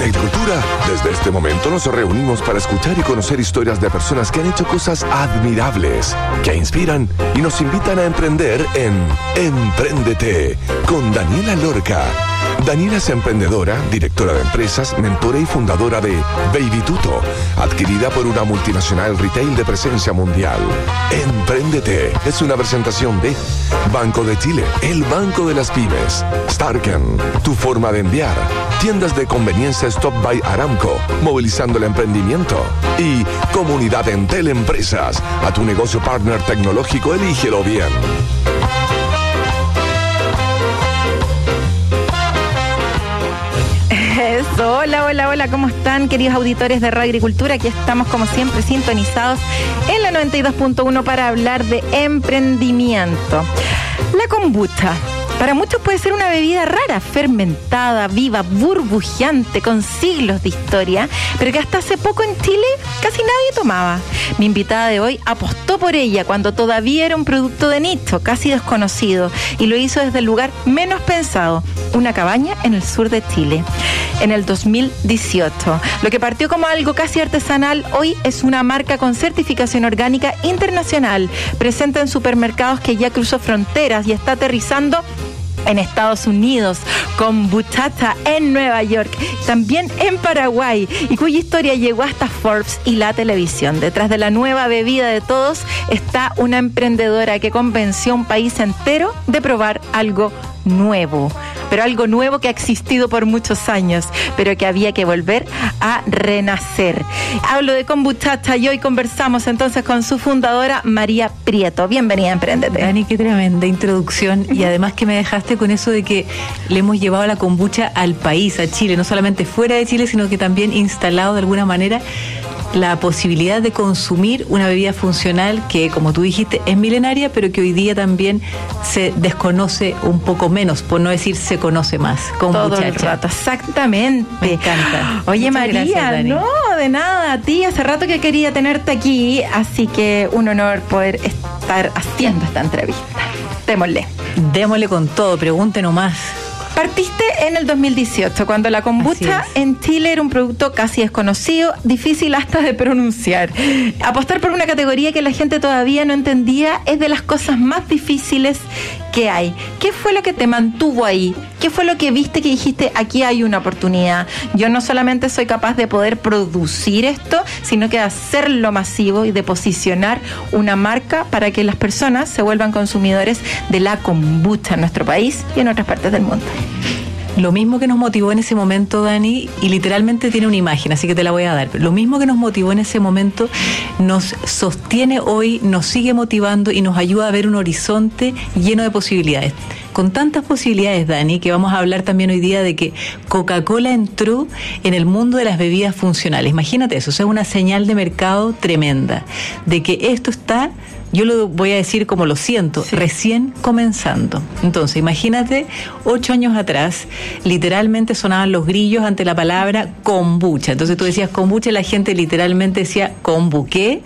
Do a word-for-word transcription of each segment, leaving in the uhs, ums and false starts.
Agricultura. Desde este momento nos reunimos para escuchar y conocer historias de personas que han hecho cosas admirables, que inspiran y nos invitan a emprender en Empréndete con Daniela Lorca. Daniela es emprendedora, directora de empresas, mentora y fundadora de Baby Tuto, adquirida por una multinacional retail de presencia mundial. Empréndete es una presentación de Banco de Chile, el banco de las pymes. Starken, tu forma de enviar. Tiendas de conveniencia Stop by Aramco, movilizando el emprendimiento. Y Comunidad Entel Empresas, a tu negocio partner tecnológico, elígelo bien. Eso. Hola, hola, hola, ¿cómo están, queridos auditores de Radio Agricultura? Aquí estamos, como siempre, sintonizados en la noventa y dos punto uno para hablar de emprendimiento. La kombucha. Para muchos puede ser una bebida rara, fermentada, viva, burbujeante, con siglos de historia, pero que hasta hace poco en Chile casi nadie tomaba. Mi invitada de hoy apostó por ella cuando todavía era un producto de nicho, casi desconocido, y lo hizo desde el lugar menos pensado, una cabaña en el sur de Chile, en el dos mil dieciocho. Lo que partió como algo casi artesanal, hoy es una marca con certificación orgánica internacional, presente en supermercados, que ya cruzó fronteras y está aterrizando en Estados Unidos, Kombuchacha en Nueva York, también en Paraguay, y cuya historia llegó hasta Forbes y la televisión. Detrás de la nueva bebida de todos está una emprendedora que convenció a un país entero de probar algo nuevo, pero algo nuevo que ha existido por muchos años, pero que había que volver a renacer. Hablo de Kombuchacha y hoy conversamos entonces con su fundadora, María Prieto. Bienvenida a Emprendete. Dani, qué tremenda introducción, y además que me dejaste con eso de que le hemos llevado la kombucha al país, a Chile, no solamente fuera de Chile, sino que también instalado de alguna manera la posibilidad de consumir una bebida funcional que, como tú dijiste, es milenaria, pero que hoy día también se desconoce un poco menos, por no decir se conoce más. Todo el rato, exactamente. Me encanta. Oye, Muchas María, gracias, Dani. No, de nada, a ti hace rato que quería tenerte aquí, así que un honor poder estar haciendo esta entrevista. Démosle. Démosle con todo, pregunte nomás. Partiste en el dos mil dieciocho, cuando la kombucha en Chile era un producto casi desconocido, difícil hasta de pronunciar. Apostar por una categoría que la gente todavía no entendía es de las cosas más difíciles que hay. ¿Qué fue lo que te mantuvo ahí? ¿Qué fue lo que viste que dijiste, aquí hay una oportunidad? Yo no solamente soy capaz de poder producir esto, sino que de hacerlo masivo y de posicionar una marca para que las personas se vuelvan consumidores de la kombucha en nuestro país y en otras partes del mundo. Lo mismo que nos motivó en ese momento, Dani, y literalmente tiene una imagen, así que te la voy a dar. Lo mismo que nos motivó en ese momento nos sostiene hoy, nos sigue motivando y nos ayuda a ver un horizonte lleno de posibilidades. Con tantas posibilidades, Dani, que vamos a hablar también hoy día de que Coca-Cola entró en el mundo de las bebidas funcionales. Imagínate eso, o sea, una señal de mercado tremenda, de que esto está... Yo lo voy a decir como lo siento, sí. Recién comenzando. Entonces, imagínate, ocho años atrás, literalmente sonaban los grillos ante la palabra kombucha. Entonces tú decías kombucha y la gente literalmente decía kombuqué.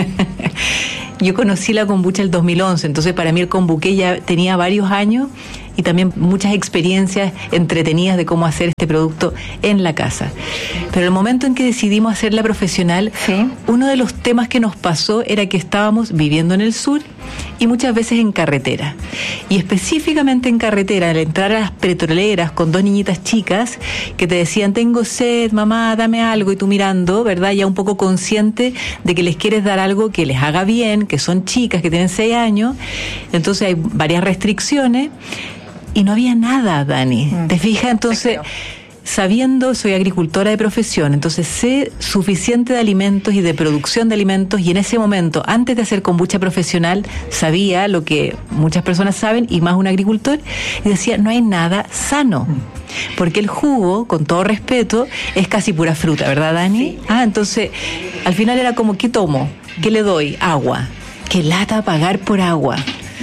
¿Sí? Yo conocí la kombucha el dos mil once, entonces para mí el kombuqué ya tenía varios años y también muchas experiencias entretenidas de cómo hacer este producto en la casa. Pero el momento en que decidimos hacerla profesional, ¿sí? Uno de los temas que nos pasó era que estábamos viviendo en el sur y muchas veces en carretera. Y específicamente en carretera, al entrar a las petroleras con dos niñitas chicas que te decían, tengo sed, mamá, dame algo, y tú mirando, ¿verdad? Ya un poco consciente de que les quieres dar algo que les haga bien, que son chicas, que tienen seis años. Entonces hay varias restricciones y no había nada, Dani. Mm. ¿Te fijas? Entonces... Sabiendo, soy agricultora de profesión, entonces sé suficiente de alimentos y de producción de alimentos, y en ese momento, antes de hacer kombucha profesional, sabía lo que muchas personas saben, y más un agricultor, y decía, no hay nada sano. Porque el jugo, con todo respeto, es casi pura fruta, ¿verdad, Dani? Sí. Ah, entonces, al final era como, ¿qué tomo? ¿Qué le doy? Agua. ¿Qué lata pagar por agua?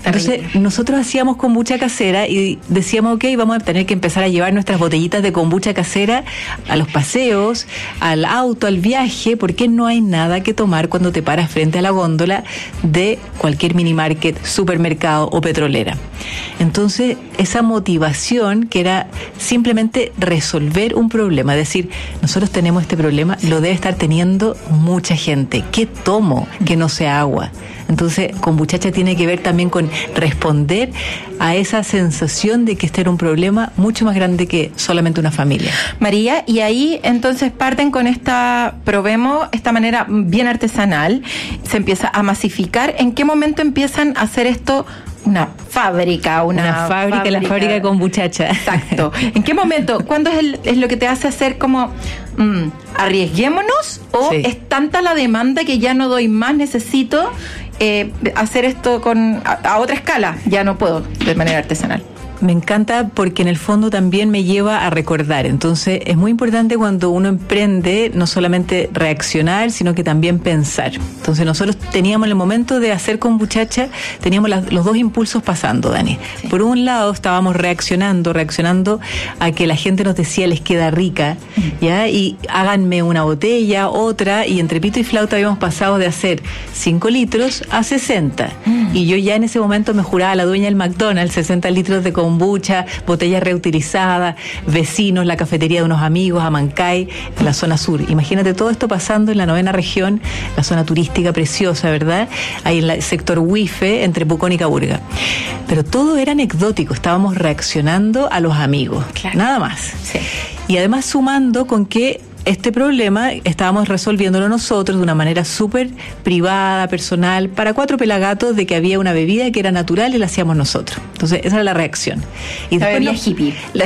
Entonces, nosotros hacíamos kombucha casera y decíamos, ok, vamos a tener que empezar a llevar nuestras botellitas de kombucha casera a los paseos, al auto, al viaje, porque no hay nada que tomar cuando te paras frente a la góndola de cualquier mini market, supermercado o petrolera. Entonces, esa motivación que era simplemente resolver un problema, es decir, nosotros tenemos este problema, lo debe estar teniendo mucha gente. ¿Qué tomo que no sea agua? Entonces, Kombuchacha tiene que ver también con responder a esa sensación de que este era un problema mucho más grande que solamente una familia. María, y ahí entonces parten con esta, probemos, esta manera bien artesanal, se empieza a masificar. ¿En qué momento empiezan a hacer esto? Una fábrica, una, una fábrica, fábrica, la fábrica de Kombuchacha. Exacto. ¿En qué momento? ¿Cuándo es, el, es lo que te hace hacer como mmm, arriesguémonos? ¿O sí. es tanta la demanda que ya no doy más, necesito eh, hacer esto con a, a otra escala? Ya no puedo de manera artesanal. Me encanta porque en el fondo también me lleva a recordar. Entonces es muy importante cuando uno emprende no solamente reaccionar, sino que también pensar. Entonces nosotros teníamos en el momento de hacer Kombuchacha, teníamos las, los dos impulsos pasando, Dani. Sí. Por un lado estábamos reaccionando, reaccionando a que la gente nos decía les queda rica, mm. ¿ya? Y háganme una botella, otra, y entre pito y flauta habíamos pasado de hacer cinco litros a sesenta. Mm. Y yo ya en ese momento me juraba la dueña del McDonald's, sesenta litros de kombucha, botellas reutilizadas, vecinos, la cafetería de unos amigos, Amancay, en la zona sur. Imagínate todo esto pasando en la novena región, la zona turística preciosa, ¿verdad? Ahí en el sector Huife, entre Pucón y Caburga. Pero todo era anecdótico, estábamos reaccionando a los amigos, claro. Nada más. Sí. Y además sumando con que este problema estábamos resolviéndolo nosotros de una manera súper privada, personal, para cuatro pelagatos de que había una bebida que era natural y la hacíamos nosotros. Entonces, esa era la reacción. Y la bebida no, hippie. La,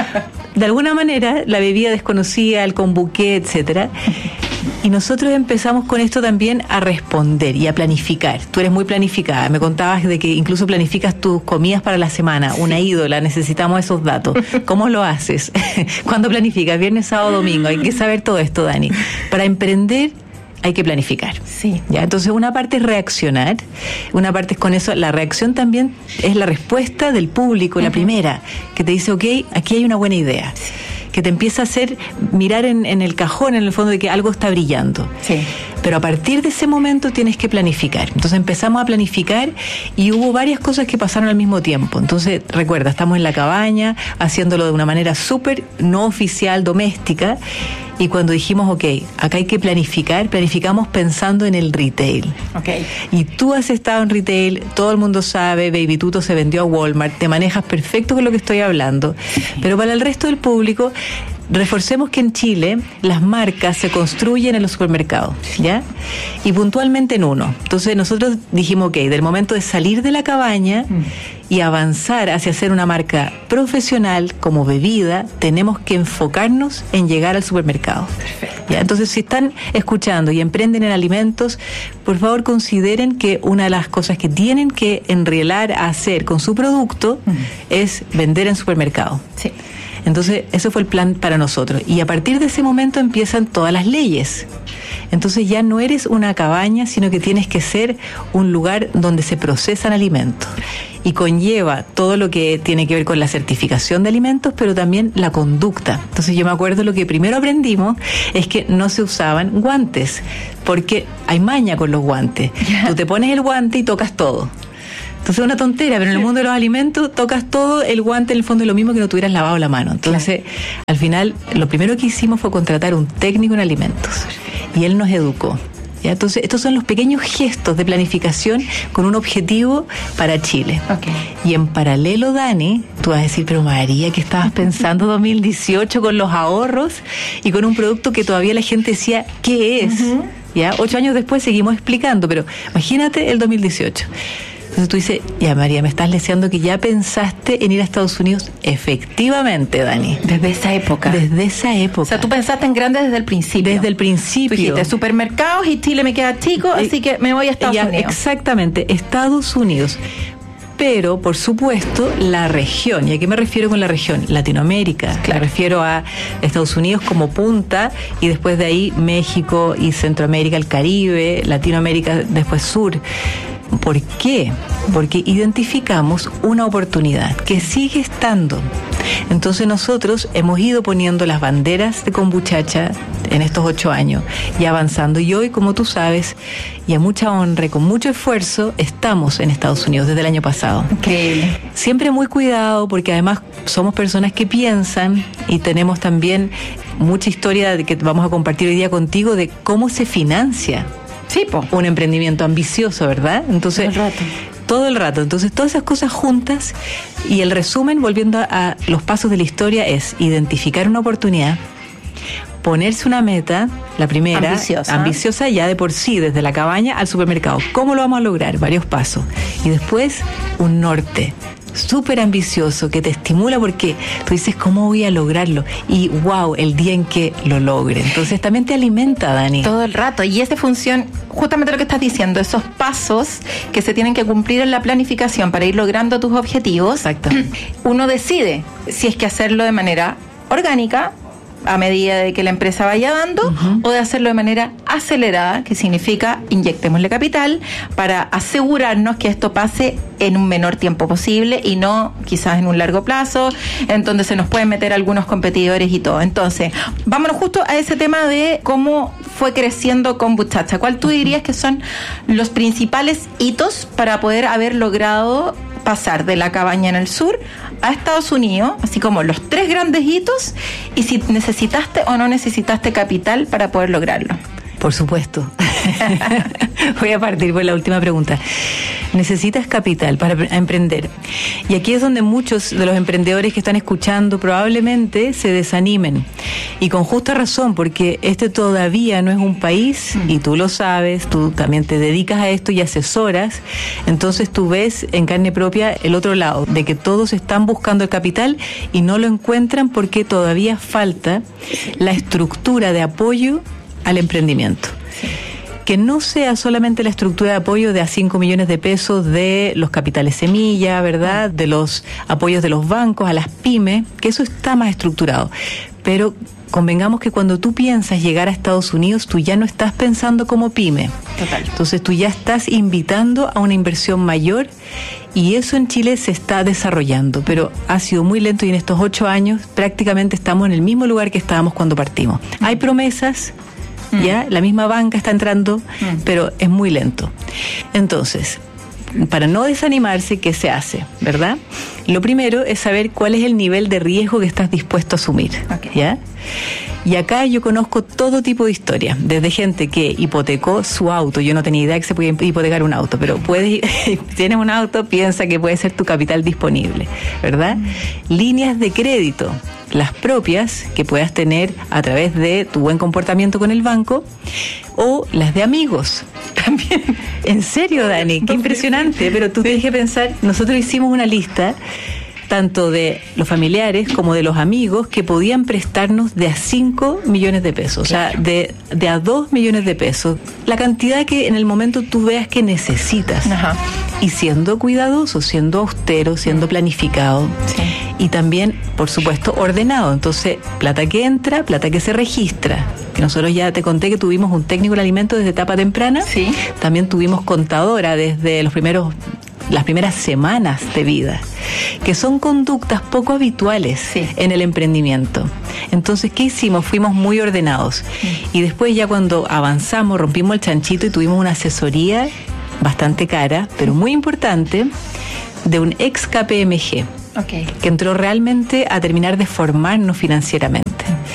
de alguna manera, la bebida desconocida, el kombuché, etcétera. Y nosotros empezamos con esto también a responder y a planificar. Tú eres muy planificada. Me contabas de que incluso planificas tus comidas para la semana. Sí. Una ídola, necesitamos esos datos. ¿Cómo lo haces? ¿Cuándo planificas? Viernes, sábado, domingo. Hay que saber todo esto, Dani. Para emprender hay que planificar. Sí. ¿Ya? Entonces, una parte es reaccionar, una parte es con eso. La reacción también es la respuesta del público, uh-huh. La primera, que te dice, ok, aquí hay una buena idea. Sí. Que te empieza a hacer mirar en, en el cajón, en el fondo, de que algo está brillando. Sí. Pero a partir de ese momento tienes que planificar. Entonces empezamos a planificar y hubo varias cosas que pasaron al mismo tiempo. Entonces, recuerda, estamos en la cabaña, haciéndolo de una manera súper no oficial, doméstica. Y cuando dijimos, ok, acá hay que planificar, planificamos pensando en el retail. Okay. Y tú has estado en retail, todo el mundo sabe, Baby Tuto se vendió a Walmart, te manejas perfecto con lo que estoy hablando. Sí. Pero para el resto del público, reforcemos que en Chile las marcas se construyen en los supermercados, ¿ya? Y puntualmente en uno. Entonces nosotros dijimos, ok, del momento de salir de la cabaña mm. y avanzar hacia ser una marca profesional como bebida, tenemos que enfocarnos en llegar al supermercado. Perfecto. ¿Ya? Entonces, si están escuchando y emprenden en alimentos, por favor consideren que una de las cosas que tienen que enrielar a hacer con su producto mm. es vender en supermercado. Sí. Entonces, ese fue el plan para nosotros. Y a partir de ese momento empiezan todas las leyes. Entonces ya no eres una cabaña, sino que tienes que ser un lugar donde se procesan alimentos. Y conlleva todo lo que tiene que ver con la certificación de alimentos, pero también la conducta. Entonces yo me acuerdo lo que primero aprendimos es que no se usaban guantes, porque hay maña con los guantes. Yeah. Tú te pones el guante y tocas todo. Entonces es una tontera, pero en el mundo de los alimentos tocas todo, el guante en el fondo es lo mismo que no tuvieras lavado la mano. Entonces, claro. Al final, lo primero que hicimos fue contratar un técnico en alimentos y él nos educó. ¿Ya? Entonces, estos son los pequeños gestos de planificación con un objetivo para Chile. Okay. Y en paralelo, Dani, tú vas a decir, pero María, ¿qué estabas pensando dos mil dieciocho con los ahorros y con un producto que todavía la gente decía, ¿qué es? Uh-huh. ¿Ya? Ocho años después seguimos explicando, pero imagínate el dos mil dieciocho. Entonces tú dices, ya María, me estás deseando que ya pensaste en ir a Estados Unidos. Efectivamente, Dani. Desde esa época. Desde esa época. O sea, tú pensaste en grande desde el principio. Desde el principio. Tú dijiste, supermercados y Chile me queda chico, eh, así que me voy a Estados ya, Unidos. Exactamente, Estados Unidos. Pero, por supuesto, la región. ¿Y a qué me refiero con la región? Latinoamérica. Claro. Me refiero a Estados Unidos como punta y después de ahí México y Centroamérica, el Caribe, Latinoamérica, después sur. ¿Por qué? Porque identificamos una oportunidad que sigue estando. Entonces nosotros hemos ido poniendo las banderas de Kombuchacha en estos ocho años y avanzando. Y hoy, como tú sabes, y a mucha honra y con mucho esfuerzo, estamos en Estados Unidos desde el año pasado. Increíble. Siempre muy cuidado, porque además somos personas que piensan y tenemos también mucha historia de que vamos a compartir hoy día contigo de cómo se financia. Sí, po. Un emprendimiento ambicioso, ¿verdad? Entonces, todo el rato. Todo el rato. Entonces, todas esas cosas juntas, y el resumen, volviendo a, a los pasos de la historia, es identificar una oportunidad, ponerse una meta, la primera, ambiciosa. ambiciosa ya de por sí, desde la cabaña al supermercado. ¿Cómo lo vamos a lograr? Varios pasos. Y después, un norte súper ambicioso que te estimula, porque tú dices, ¿cómo voy a lograrlo? Y wow, el día en que lo logre. Entonces también te alimenta, Dani. Todo el rato. Y esa función, justamente lo que estás diciendo, esos pasos que se tienen que cumplir en la planificación para ir logrando tus objetivos. Exactamente. Uno decide si es que hacerlo de manera orgánica, a medida de que la empresa vaya dando, uh-huh. o de hacerlo de manera acelerada, que significa inyectémosle capital para asegurarnos que esto pase en un menor tiempo posible y no quizás en un largo plazo, en donde se nos pueden meter algunos competidores y todo. Entonces, vámonos justo a ese tema de cómo fue creciendo Kombuchacha. ¿Cuál tú dirías que son los principales hitos para poder haber logrado pasar de la cabaña en el sur a Estados Unidos, así como los tres grandes hitos, y si necesitaste o no necesitaste capital para poder lograrlo? Por supuesto. Voy a partir por la última pregunta. Necesitas capital para emprender. Y aquí es donde muchos de los emprendedores que están escuchando probablemente se desanimen. Y con justa razón, porque este todavía no es un país, y tú lo sabes, tú también te dedicas a esto y asesoras. Entonces tú ves en carne propia el otro lado, de que todos están buscando el capital y no lo encuentran porque todavía falta la estructura de apoyo al emprendimiento. Sí. Que no sea solamente la estructura de apoyo de a cinco millones de pesos de los capitales semilla, ¿verdad? De los apoyos de los bancos a las pymes, que eso está más estructurado. Pero convengamos que cuando tú piensas llegar a Estados Unidos, tú ya no estás pensando como pyme. Total. Entonces tú ya estás invitando a una inversión mayor, y eso en Chile se está desarrollando, pero ha sido muy lento, y en estos ocho años prácticamente estamos en el mismo lugar que estábamos cuando partimos. Hay promesas, ya, la misma banca está entrando, mm. pero es muy lento. Entonces, para no desanimarse, ¿qué se hace? ¿Verdad? Lo primero es saber cuál es el nivel de riesgo que estás dispuesto a asumir. Okay. ¿Ya? Y acá yo conozco todo tipo de historias, desde gente que hipotecó su auto. Yo no tenía idea que se podía hipotecar un auto, pero puedes, tienes un auto, piensa que puede ser tu capital disponible, ¿verdad? Mm. Líneas de crédito, las propias que puedas tener a través de tu buen comportamiento con el banco, o las de amigos. También. En serio, Dani, qué impresionante, pero tú tienes que pensar, nosotros hicimos una lista tanto de los familiares como de los amigos que podían prestarnos de a cinco millones de pesos, claro. O sea, de, de a dos millones de pesos, la cantidad que en el momento tú veas que necesitas. Ajá. Y siendo cuidadoso, siendo austero, siendo planificado, sí. Y también, por supuesto, ordenado. Entonces, plata que entra, plata que se registra. Que nosotros ya te conté que tuvimos un técnico de alimentos desde etapa temprana. Sí. También tuvimos contadora desde los primeros las primeras semanas de vida, que son conductas poco habituales, sí. En el emprendimiento. Entonces, ¿qué hicimos? Fuimos muy ordenados. Mm. Y después ya cuando avanzamos, rompimos el chanchito y tuvimos una asesoría bastante cara, pero muy importante, de un ex K P M G. Okay. Que entró realmente a terminar de formarnos financieramente.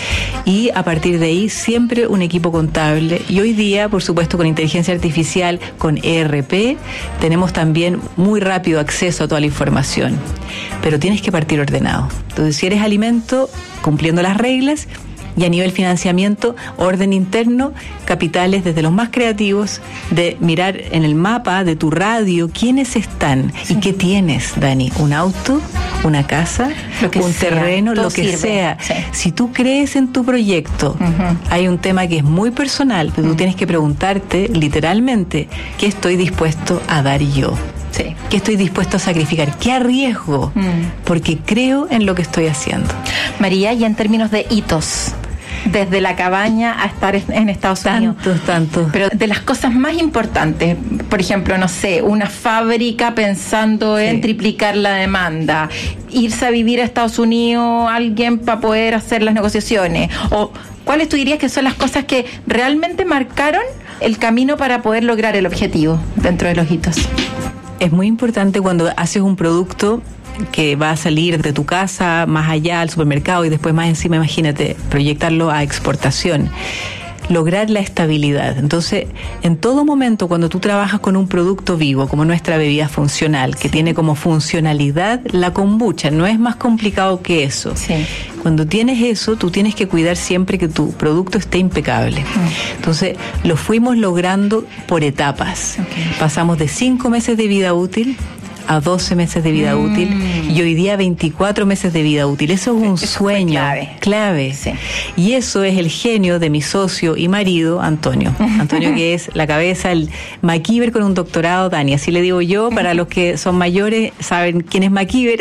Y a partir de ahí siempre un equipo contable, y hoy día, por supuesto, con inteligencia artificial, con E R P, tenemos también muy rápido acceso a toda la información, pero tienes que partir ordenado. Entonces, si eres alimento, cumpliendo las reglas, y a nivel financiamiento, orden interno, capitales desde los más creativos, de mirar en el mapa de tu radio quiénes están, sí. Y qué tienes, Dani, un auto, una casa, un sea, terreno, lo que sirve. Sea. Sí. Si tú crees en tu proyecto, uh-huh. Hay un tema que es muy personal, pero uh-huh. Tú tienes que preguntarte literalmente, ¿qué estoy dispuesto a dar yo? Sí. ¿Qué estoy dispuesto a sacrificar? ¿Qué arriesgo? Mm. Porque creo en lo que estoy haciendo. María, y en términos de hitos, desde la cabaña a estar en Estados Unidos. Tantos, tantos. Pero de las cosas más importantes, por ejemplo, no sé, una fábrica pensando en sí. triplicar la demanda, irse a vivir a Estados Unidos, alguien para poder hacer las negociaciones, o ¿cuáles tú dirías que son las cosas que realmente marcaron el camino para poder lograr el objetivo dentro de los hitos? Es muy importante cuando haces un producto que va a salir de tu casa más allá al supermercado y después más encima, imagínate, proyectarlo a exportación. Lograr la estabilidad. Entonces, en todo momento, cuando tú trabajas con un producto vivo, como nuestra bebida funcional, que tiene como funcionalidad la kombucha, no es más complicado que eso. Sí. Cuando tienes eso, tú tienes que cuidar siempre que tu producto esté impecable. Mm. Entonces, lo fuimos logrando por etapas. Okay. Pasamos de cinco meses de vida útil a doce meses de vida mm. útil y hoy día veinticuatro meses de vida útil. Eso es un eso sueño clave, clave. Sí. Y eso es el genio de mi socio y marido Antonio Antonio que es la cabeza, el MacIver con un doctorado, Dani, así le digo yo. Para los que son mayores saben quién es MacIver.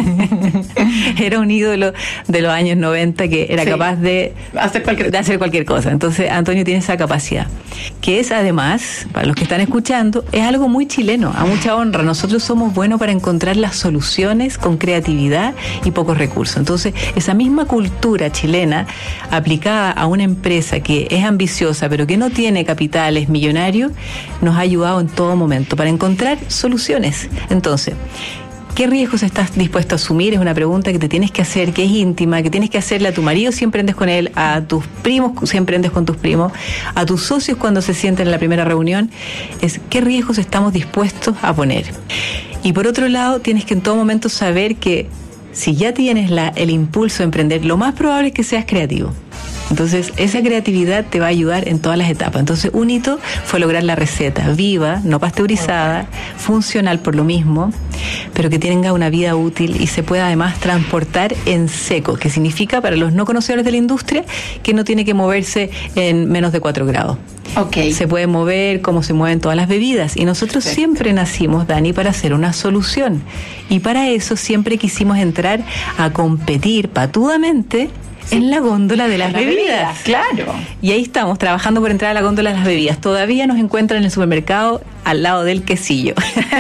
Era un ídolo de los años noventa que era sí. capaz de hacer, cualquier... de hacer cualquier cosa. Entonces Antonio tiene esa capacidad, que es además, para los que están escuchando, es algo muy chileno, a mucha honra. Nosotros somos buenos para encontrar las soluciones con creatividad y pocos recursos. Entonces, esa misma cultura chilena aplicada a una empresa que es ambiciosa pero que no tiene capitales millonarios, nos ha ayudado en todo momento para encontrar soluciones. Entonces, ¿qué riesgos estás dispuesto a asumir? Es una pregunta que te tienes que hacer, que es íntima, que tienes que hacerle a tu marido si emprendes con él, a tus primos si emprendes con tus primos, a tus socios cuando se sienten en la primera reunión. Es ¿qué riesgos estamos dispuestos a poner? Y por otro lado, tienes que en todo momento saber que si ya tienes la, el impulso de emprender, lo más probable es que seas creativo. Entonces, esa creatividad te va a ayudar en todas las etapas. Entonces, un hito fue lograr la receta viva, no pasteurizada, funcional por lo mismo, pero que tenga una vida útil y se pueda además transportar en seco, que significa, para los no conocedores de la industria, que no tiene que moverse en menos de cuatro grados. Okay. Se puede mover como se mueven todas las bebidas. Y nosotros Perfecto. siempre nacimos, Dani, para hacer una solución. Y para eso siempre quisimos entrar a competir patudamente sí. en la góndola de las, las bebidas. bebidas. Claro. Y ahí estamos, trabajando por entrar a la góndola de las bebidas. Todavía nos encuentran en el supermercado al lado del quesillo.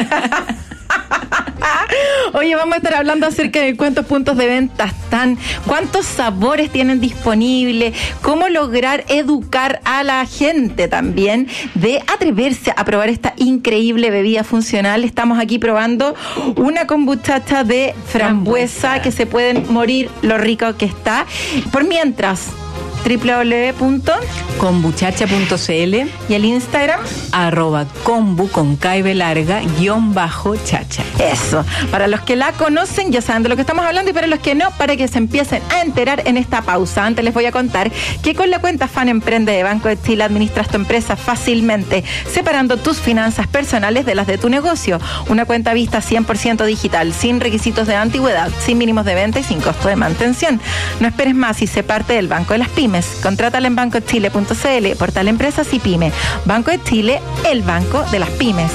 Oye, vamos a estar hablando acerca de cuántos puntos de venta están, cuántos sabores tienen disponibles, cómo lograr educar a la gente también de atreverse a probar esta increíble bebida funcional. Estamos aquí probando una kombucha de frambuesa que se pueden morir lo rico que está. Por mientras, doble u doble u doble u punto kombuchacha punto c l y el Instagram arroba kombu con K larga guión bajo chacha. Eso, para los que la conocen ya saben de lo que estamos hablando, y para los que no, para que se empiecen a enterar en esta pausa. Antes les voy a contar que con la cuenta Fan Emprende de Banco de Chile administras tu empresa fácilmente, separando tus finanzas personales de las de tu negocio. Una cuenta vista cien por ciento digital, sin requisitos de antigüedad, sin mínimos de venta y sin costo de mantención. No esperes más y sé parte del Banco de las Pymes. Contrátala en banco de chile punto c l, portal Empresas y Pyme. Banco de Chile, el banco de las pymes.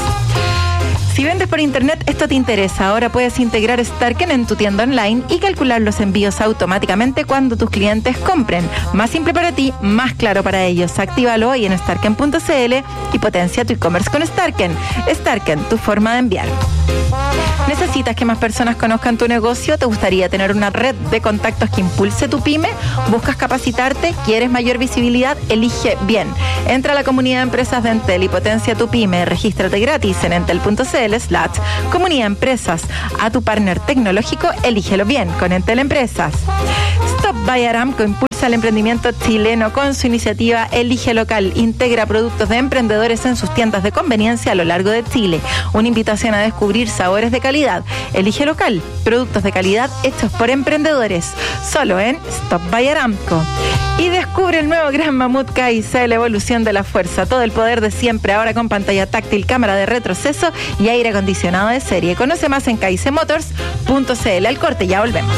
Si vendes por internet, esto te interesa. Ahora puedes integrar Starken en tu tienda online y calcular los envíos automáticamente cuando tus clientes compren. Más simple para ti, más claro para ellos. Actívalo hoy en starken punto c l y potencia tu e-commerce con Starken. Starken, tu forma de enviar. ¿Necesitas que más personas conozcan tu negocio? ¿Te gustaría tener una red de contactos que impulse tu pyme? ¿Buscas capacitarte? ¿Quieres mayor visibilidad? Elige bien. Entra a la comunidad de empresas de Entel y potencia tu pyme. Regístrate gratis en entel punto c l slash comunidad empresas. A tu partner tecnológico, elígelo bien con Entel Empresas. Stop by Aramco impulsa el emprendimiento chileno con su iniciativa Elige Local. Integra productos de emprendedores en sus tiendas de conveniencia a lo largo de Chile. Una invitación a descubrir sabores de calidad. Elige Local, productos de calidad hechos por emprendedores. Solo en Stop by Aramco. Y descubre el nuevo Gran Mamut K I C, la evolución de la fuerza. Todo el poder de siempre, ahora con pantalla táctil, cámara de retroceso y aire acondicionado de serie. Conoce más en k i c motors punto c l. Al corte, ya volvemos.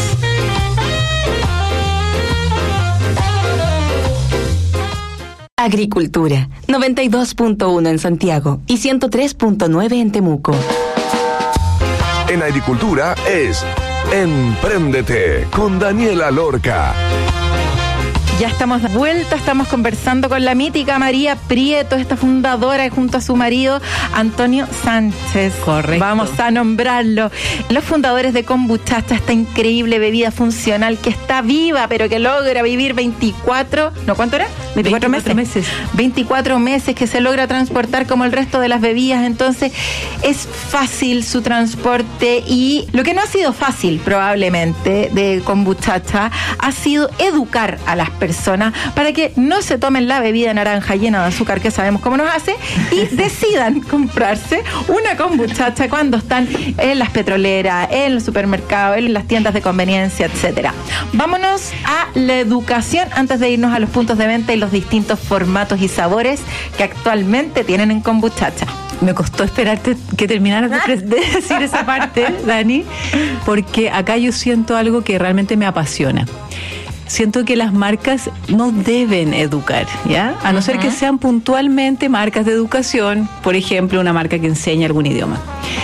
Agricultura, noventa y dos punto uno en Santiago y ciento tres punto nueve en Temuco. En Agricultura es Empréndete con Daniela Lorca. Ya estamos de vuelta, estamos conversando con la mítica María Prieto, esta fundadora, junto a su marido Antonio Sánchez. Correcto. Vamos a nombrarlo. Los fundadores de Kombuchacha, esta increíble bebida funcional que está viva, pero que logra vivir veinticuatro, ¿no cuánto era? veinticuatro meses. meses. veinticuatro meses, que se logra transportar como el resto de las bebidas. Entonces, es fácil su transporte, y lo que no ha sido fácil probablemente de Kombuchacha ha sido educar a las personas para que no se tomen la bebida naranja llena de azúcar, que sabemos cómo nos hace, y decidan comprarse una Kombuchacha cuando están en las petroleras, en los supermercados, en las tiendas de conveniencia, etcétera. Vámonos a la educación antes de irnos a los puntos de venta y los distintos formatos y sabores que actualmente tienen en Kombuchacha. Me costó esperarte que terminaras de, de decir esa parte, Dani, porque acá yo siento algo que realmente me apasiona. Siento que las marcas no deben educar, ¿ya? A no uh-huh. ser que sean puntualmente marcas de educación, por ejemplo, una marca que enseña algún idioma,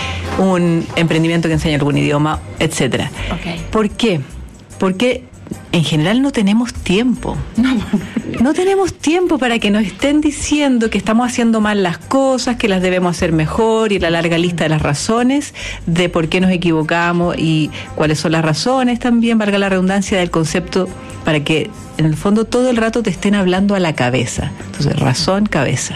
un emprendimiento que enseña algún idioma, etcétera. Okay. ¿Por qué? Porque en general no tenemos tiempo. No, no tenemos tiempo para que nos estén diciendo que estamos haciendo mal las cosas, que las debemos hacer mejor, y la larga lista de las razones de por qué nos equivocamos y cuáles son las razones también, valga la redundancia del concepto, para que en el fondo todo el rato te estén hablando a la cabeza. Entonces, razón, cabeza.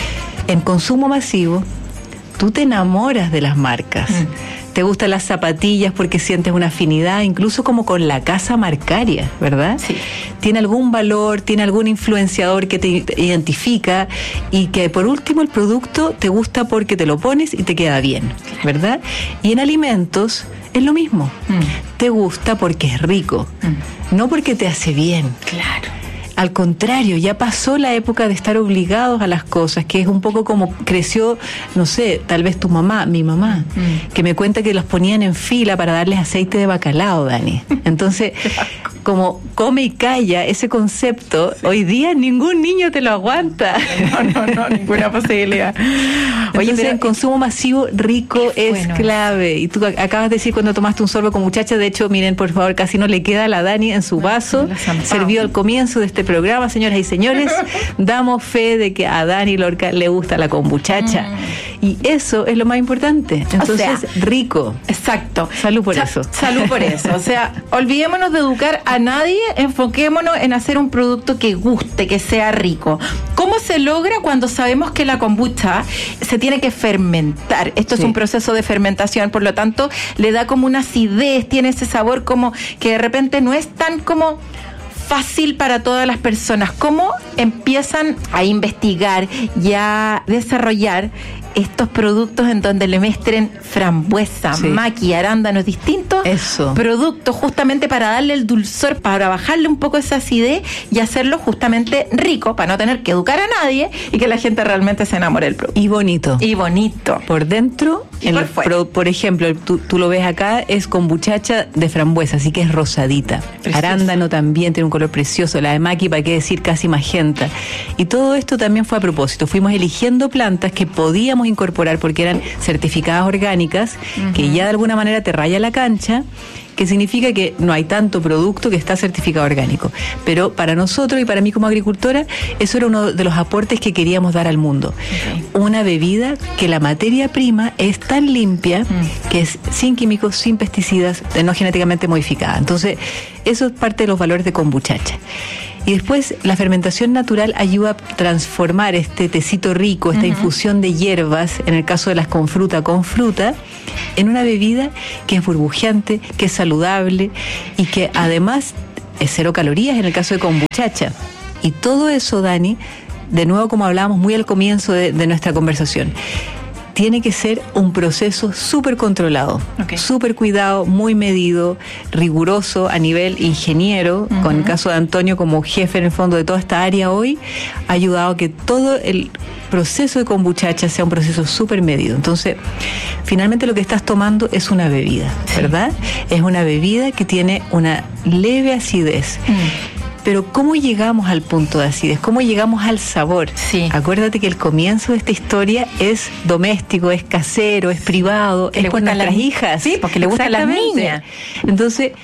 En consumo masivo, tú te enamoras de las marcas. Mm. Te gustan las zapatillas porque sientes una afinidad, incluso como con la casa marcaria, ¿verdad? Sí. Tiene algún valor, tiene algún influenciador que te identifica, y que por último el producto te gusta porque te lo pones y te queda bien, ¿verdad? Y en alimentos es lo mismo. Mm. Te gusta porque es rico, mm. no porque te hace bien. Claro. Al contrario, ya pasó la época de estar obligados a las cosas, que es un poco como creció, no sé, tal vez tu mamá, mi mamá, mm. que me cuenta que los ponían en fila para darles aceite de bacalao, Dani. Entonces, como come y calla, ese concepto, sí. hoy día ningún niño te lo aguanta. No, no, no, ninguna posibilidad. Oye, Entonces, pero el consumo masivo rico es bueno. clave. Y tú acabas de decir cuando tomaste un sorbo con muchacha, de hecho, miren, por favor, casi no le queda a la Dani en su vaso, servió al comienzo de este programa, señoras y señores, damos fe de que a Dani Lorca le gusta la kombuchacha. Mm. Y eso es lo más importante. Entonces, o sea, rico. Exacto. Salud por Sa- eso. Salud por eso. O sea, olvidémonos de educar a nadie, enfoquémonos en hacer un producto que guste, que sea rico. ¿Cómo se logra? Cuando sabemos que la kombucha se tiene que fermentar. Esto sí. es un proceso de fermentación, por lo tanto, le da como una acidez, tiene ese sabor como que de repente no es tan como fácil para todas las personas. ¿Cómo empiezan a investigar y a desarrollar estos productos en donde le mezclen frambuesa, sí. maqui, arándanos, distintos Eso. productos, justamente para darle el dulzor, para bajarle un poco esa acidez y hacerlo justamente rico, para no tener que educar a nadie y que la gente realmente se enamore del producto? Y bonito. Y bonito. Por dentro, y en por el fuera. Pro, por ejemplo, tú, tú lo ves acá, es kombuchacha de frambuesa, así que es rosadita. Precioso. Arándano también tiene un color precioso, la de maqui, para qué decir, casi magenta. Y todo esto también fue a propósito. Fuimos eligiendo plantas que podíamos incorporar porque eran certificadas orgánicas, uh-huh. que ya de alguna manera te raya la cancha, que significa que no hay tanto producto que está certificado orgánico. Pero para nosotros y para mí como agricultora, eso era uno de los aportes que queríamos dar al mundo. Okay. Una bebida que la materia prima es tan limpia, mm. que es sin químicos, sin pesticidas, no genéticamente modificada. Entonces, eso es parte de los valores de kombuchacha. Y después la fermentación natural ayuda a transformar este tecito rico, esta uh-huh. infusión de hierbas, en el caso de las con fruta, con fruta, en una bebida que es burbujeante, que es saludable y que además es cero calorías en el caso de kombuchacha. Y todo eso, Dani, de nuevo como hablábamos muy al comienzo de, de nuestra conversación, tiene que ser un proceso súper controlado, okay. súper cuidado, muy medido, riguroso a nivel ingeniero, uh-huh. con el caso de Antonio como jefe en el fondo de toda esta área hoy, ha ayudado a que todo el proceso de kombuchacha sea un proceso súper medido. Entonces, finalmente lo que estás tomando es una bebida, ¿verdad? Sí. Es una bebida que tiene una leve acidez. Uh-huh. Pero ¿cómo llegamos al punto de acidez? ¿Cómo llegamos al sabor? Sí. Acuérdate que el comienzo de esta historia es doméstico, es casero, es privado, es por nuestras hijas. Sí, porque le gustan las niñas. Entonces,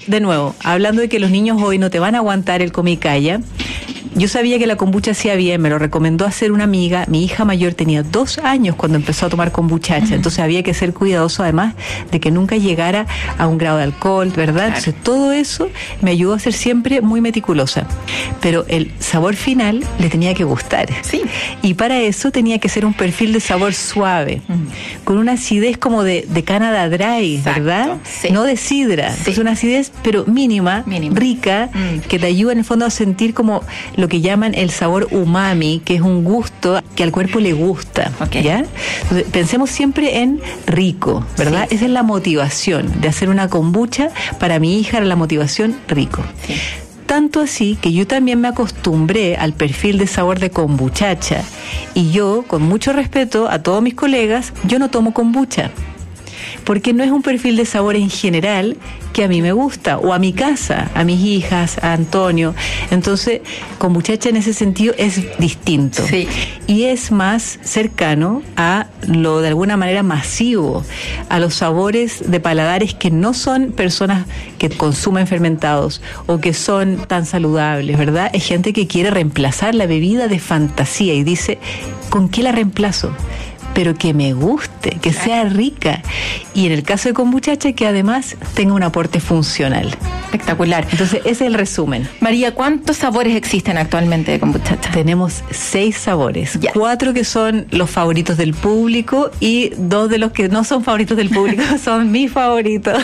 de nuevo, hablando de que los niños hoy no te van a aguantar el come y calla, yo sabía que la kombucha hacía bien, me lo recomendó hacer una amiga. Mi hija mayor tenía dos años cuando empezó a tomar kombuchacha, uh-huh. entonces había que ser cuidadoso además de que nunca llegara a un grado de alcohol, ¿verdad? Claro. Entonces todo eso me ayudó a ser siempre muy meticulosa. Pero el sabor final le tenía que gustar. Sí. Y para eso tenía que ser un perfil de sabor suave, uh-huh. con una acidez como de, de Canada Dry, exacto, ¿verdad? Sí. No de sidra. Sí. Es una acidez, pero mínima, mínima. rica, mm. que te ayuda en el fondo a sentir como lo que llaman el sabor umami, que es un gusto que al cuerpo le gusta, okay. ¿ya? Entonces, pensemos siempre en rico, ¿verdad? Sí. Esa es la motivación de hacer una kombucha. Para mi hija era la motivación rico. Sí. Tanto así que yo también me acostumbré al perfil de sabor de kombuchacha, y yo, con mucho respeto a todos mis colegas, yo no tomo kombucha, porque no es un perfil de sabor en general que a mí me gusta, o a mi casa, a mis hijas, a Antonio. Entonces, kombuchacha en ese sentido es distinto. Sí. Y es más cercano a lo de alguna manera masivo, a los sabores de paladares que no son personas que consumen fermentados o que son tan saludables, ¿verdad? Es gente que quiere reemplazar la bebida de fantasía y dice, ¿con qué la reemplazo? Pero que me guste, que sea rica. Y en el caso de kombuchacha, que además tenga un aporte funcional. Espectacular. Entonces, ese es el resumen. María, ¿cuántos sabores existen actualmente de kombuchacha? Tenemos seis sabores. Ya. Cuatro que son los favoritos del público y dos de los que no son favoritos del público son mis favoritos.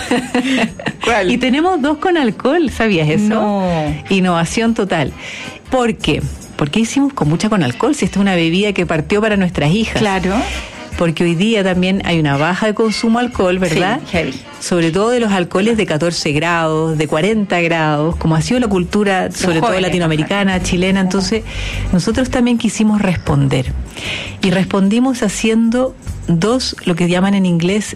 ¿Cuál? Y tenemos dos con alcohol, ¿sabías eso? No. Innovación total. ¿Por qué? ¿Por qué hicimos kombucha con alcohol si esta es una bebida que partió para nuestras hijas? Claro. Porque hoy día también hay una baja de consumo de alcohol, ¿verdad? Sí, heavy. Sobre todo de los alcoholes de catorce grados, de cuarenta grados, como ha sido la cultura, los sobre jóvenes, todo latinoamericana, ajá. chilena. Entonces, nosotros también quisimos responder. Y respondimos haciendo dos, lo que llaman en inglés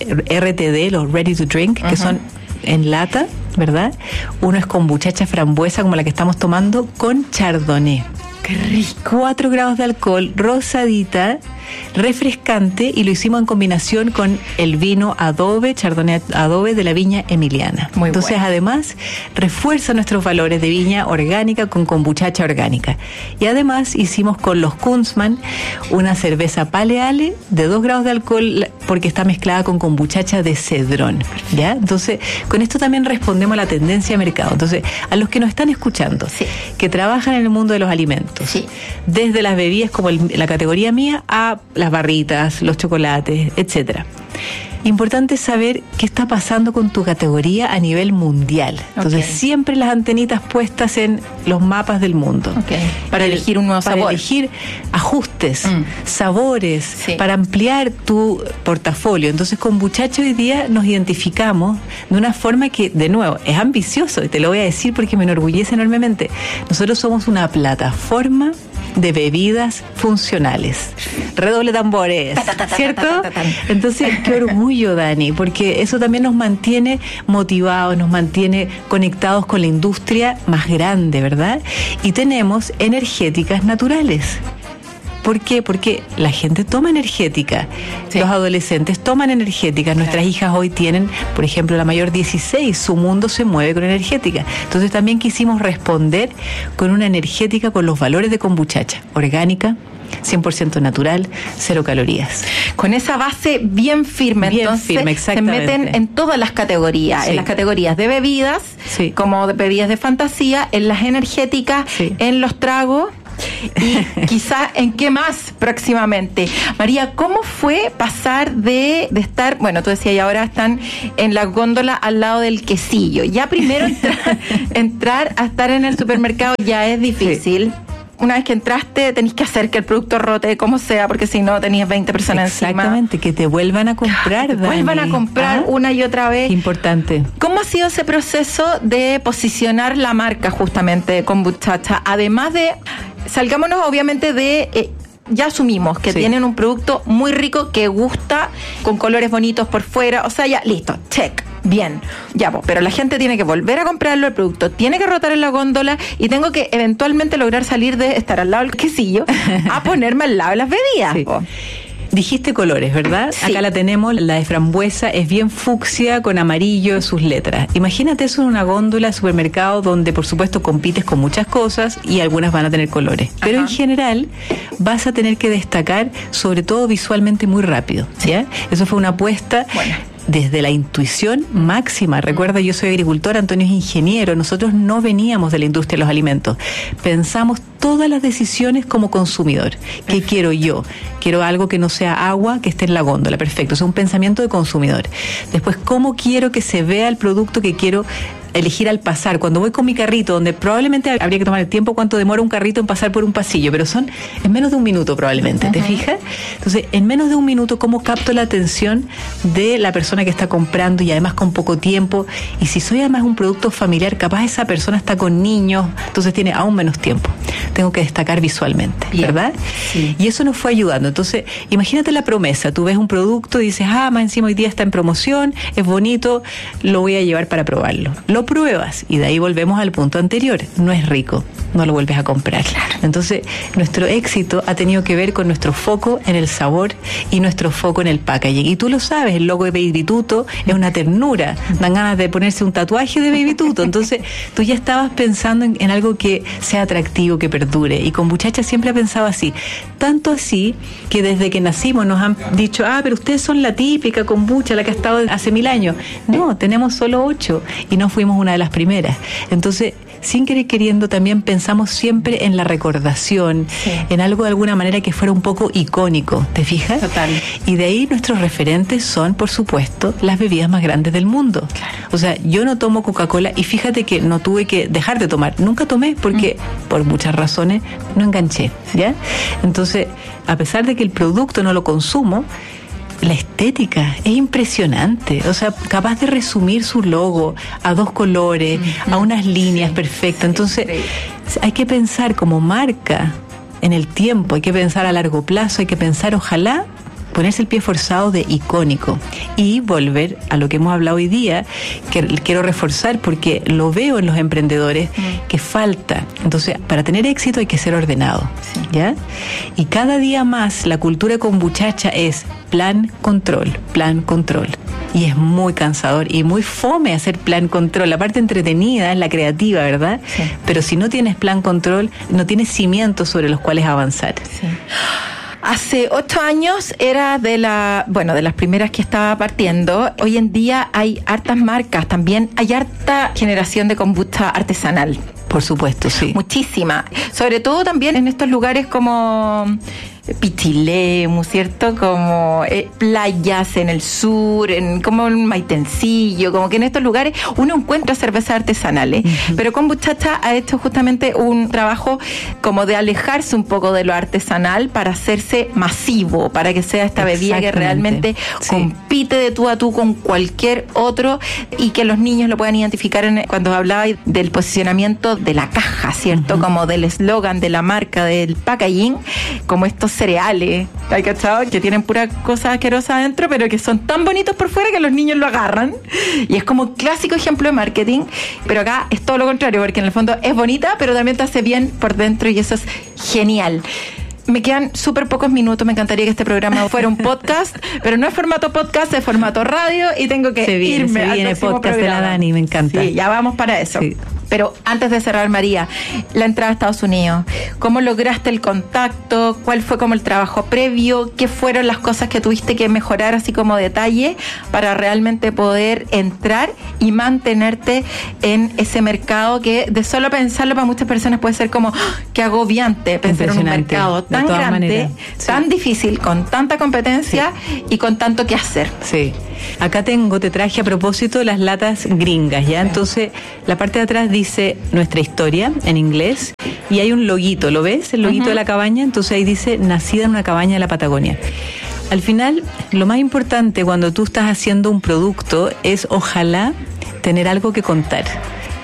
R T D, los Ready to Drink, uh-huh. que son en lata, ¿verdad? Uno es kombuchacha frambuesa, como la que estamos tomando, con chardonnay. ¡Qué rico! Cuatro grados de alcohol, rosadita, refrescante, y lo hicimos en combinación con el vino Adobe, Chardonnay Adobe de la viña Emiliana. Muy Entonces, bueno. además, refuerza nuestros valores de viña orgánica con kombuchacha orgánica. Y además hicimos con los Kunzman una cerveza Pale Ale de dos grados de alcohol, porque está mezclada con kombuchacha de cedrón, ¿ya? Entonces, con esto también respondemos a la tendencia de mercado. Entonces, a los que nos están escuchando, sí. que trabajan en el mundo de los alimentos, sí. desde las bebidas como el, la categoría mía a las barritas, los chocolates, etcétera. Importante saber qué está pasando con tu categoría a nivel mundial. Entonces, okay. siempre las antenitas puestas en los mapas del mundo. Okay. Para el, elegir un nuevo para sabor. Para elegir ajustes, mm. sabores, sí. para ampliar tu portafolio. Entonces, con Kombuchacha hoy día nos identificamos de una forma que, de nuevo, es ambicioso, y te lo voy a decir porque me enorgullece enormemente. Nosotros somos una plataforma de bebidas funcionales. Redoble tambores, ¿cierto? Entonces, qué orgullo, Dani, porque eso también nos mantiene motivados, nos mantiene conectados con la industria más grande, ¿verdad? Y tenemos energéticas naturales. ¿Por qué? Porque la gente toma energética, sí. Los adolescentes toman energética, nuestras hijas hoy tienen, por ejemplo, la mayor dieciséis, su mundo se mueve con energética. Entonces también quisimos responder con una energética con los valores de kombuchacha, orgánica, cien por ciento natural, cero calorías. Con esa base bien firme, bien entonces firme, se meten en todas las categorías, sí. En las categorías de bebidas, sí. Como de bebidas de fantasía, en las energéticas, sí. En los tragos. Y quizá en qué más próximamente. María, ¿cómo fue pasar de, de estar, bueno, tú decías, y ahora están en la góndola al lado del quesillo? Ya primero entrar, entrar a estar en el supermercado ya es difícil. Sí. Una vez que entraste, tenés que hacer que el producto rote como sea, porque si no tenías veinte personas encima. Exactamente, que te vuelvan a comprar, Dani. Vuelvan a comprar, ¿ah? Una y otra vez. Importante. ¿Cómo ha sido ese proceso de posicionar la marca justamente de Kombuchacha? Además de, salgámonos obviamente de... Eh, ya asumimos que sí. Tienen un producto muy rico que gusta, con colores bonitos por fuera, o sea, ya, listo, check, bien, ya, pues, pero la gente tiene que volver a comprarlo, el producto tiene que rotar en la góndola y tengo que eventualmente lograr salir de estar al lado del quesillo a ponerme al lado de las bebidas. Sí. Dijiste colores, ¿verdad? Sí. Acá la tenemos, la de frambuesa es bien fucsia con amarillo en sus letras. Imagínate eso en una góndola de supermercado donde por supuesto compites con muchas cosas y algunas van a tener colores. Pero Ajá. en general vas a tener que destacar sobre todo visualmente muy rápido, ¿ya? Eso fue una apuesta. Bueno. Desde la intuición máxima. Recuerda, yo soy agricultor, Antonio es ingeniero, nosotros no veníamos de la industria de los alimentos. Pensamos todas las decisiones como consumidor. ¿Qué quiero yo? Quiero algo que no sea agua, que esté en la góndola. Perfecto, es un pensamiento de consumidor. Después, ¿cómo quiero que se vea el producto que quiero elegir al pasar? Cuando voy con mi carrito, donde probablemente habría que tomar el tiempo cuánto demora un carrito en pasar por un pasillo, pero son en menos de un minuto probablemente, ¿te uh-huh. fijas? Entonces, en menos de un minuto, ¿cómo capto la atención de la persona que está comprando y además con poco tiempo? Y si soy además un producto familiar, capaz esa persona está con niños, entonces tiene aún menos tiempo. Tengo que destacar visualmente, Bien. ¿verdad? Sí. Y eso nos fue ayudando. Entonces, imagínate la promesa. Tú ves un producto y dices, ah, más encima hoy día está en promoción, es bonito, lo voy a llevar para probarlo. Lo pruebas y de ahí volvemos al punto anterior. No es rico, no lo vuelves a comprar. Claro. Entonces, nuestro éxito ha tenido que ver con nuestro foco en el sabor y nuestro foco en el packaging. Y tú lo sabes, el logo de Baby Tuto es una ternura. Dan ganas de ponerse un tatuaje de Baby Tuto. Entonces, tú ya estabas pensando en, en algo que sea atractivo, que perdure. Y con Kombuchacha siempre ha pensado así. Tanto así que desde que nacimos nos han dicho, ah, pero ustedes son la típica kombucha, la que ha estado hace mil años. No, tenemos solo ocho y no fuimos una de las primeras. Entonces, sin querer queriendo, también pensamos siempre en la recordación, sí. en algo de alguna manera que fuera un poco icónico, ¿te fijas? Total. Y de ahí nuestros referentes son, por supuesto, las bebidas más grandes del mundo. Claro. O sea, yo no tomo Coca-Cola y fíjate que no tuve que dejar de tomar. Nunca tomé porque, mm. por muchas razones, no enganché, ¿ya? Entonces, a pesar de que el producto no lo consumo, la estética es impresionante, o sea, capaz de resumir su logo a dos colores, mm-hmm. a unas líneas sí. perfectas. Entonces, sí. hay que pensar como marca en el tiempo, hay que pensar a largo plazo, hay que pensar, ojalá, ponerse el pie forzado de icónico y volver a lo que hemos hablado hoy día, que quiero reforzar porque lo veo en los emprendedores mm. que falta. Entonces, para tener éxito hay que ser ordenado, sí. ¿ya? Y cada día más la cultura kombuchacha es plan, control, plan, control. Y es muy cansador y muy fome hacer plan, control. La parte entretenida es la creativa, ¿verdad? Sí. Pero si no tienes plan, control, no tienes cimientos sobre los cuales avanzar. Sí. Hace ocho años era de la, bueno, de las primeras que estaba partiendo. Hoy en día hay hartas marcas, también hay harta generación de kombucha artesanal. Por supuesto, sí. Muchísima. Sobre todo también en estos lugares como Pichilemu, ¿cierto? Como eh, playas en el sur, en como en Maitencillo, como que en estos lugares uno encuentra cervezas artesanales. Uh-huh. Pero Kombuchacha ha hecho justamente un trabajo como de alejarse un poco de lo artesanal para hacerse masivo, para que sea esta bebida que realmente sí. compite de tú a tú con cualquier otro y que los niños lo puedan identificar en, cuando hablaba del posicionamiento de la caja, ¿cierto? Uh-huh. Como del eslogan de la marca, del packaging, como estos cereales, ¿hay cachado? Que tienen pura cosa asquerosa adentro, pero que son tan bonitos por fuera que los niños lo agarran. Y es como clásico ejemplo de marketing, pero acá es todo lo contrario, porque en el fondo es bonita, pero también te hace bien por dentro y eso es genial. Me quedan súper pocos minutos, me encantaría que este programa fuera un podcast, pero no es formato podcast, es formato radio y tengo que se viene, irme se al viene próximo podcast programa. de la Dani, me encanta. Sí, ya vamos para eso. Sí. Pero antes de cerrar, María, la entrada a Estados Unidos, ¿cómo lograste el contacto? ¿Cuál fue como el trabajo previo? ¿Qué fueron las cosas que tuviste que mejorar así como detalle para realmente poder entrar y mantenerte en ese mercado que de solo pensarlo para muchas personas puede ser como ¡oh, qué agobiante pensar en un mercado tan grande, sí. tan difícil, con tanta competencia sí. y con tanto que hacer? Sí. Acá tengo, te traje a propósito las latas gringas, ¿ya? Entonces, la parte de atrás dice nuestra historia en inglés y hay un loguito, ¿lo ves? El loguito uh-huh. de la cabaña, entonces ahí dice nacida en una cabaña de la Patagonia. Al final, lo más importante cuando tú estás haciendo un producto es ojalá tener algo que contar.